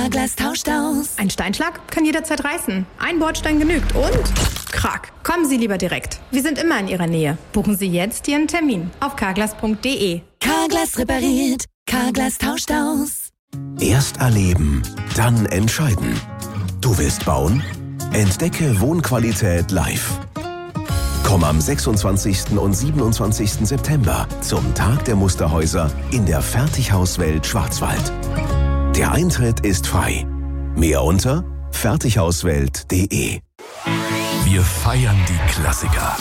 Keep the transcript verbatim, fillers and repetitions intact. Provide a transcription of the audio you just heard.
Carglass tauscht aus. Ein Steinschlag kann jederzeit reißen. Ein Bordstein genügt und Krack. Kommen Sie lieber direkt. Wir sind immer in Ihrer Nähe. Buchen Sie jetzt Ihren Termin auf carglass punkt de. Carglass repariert. Carglass tauscht aus. Erst erleben, dann entscheiden. Du willst bauen? Entdecke Wohnqualität live. Komm am sechsundzwanzigsten und siebenundzwanzigsten September zum Tag der Musterhäuser in der Fertighauswelt Schwarzwald. Der Eintritt ist frei. Mehr unter fertighauswelt punkt de. Wir feiern die Klassiker.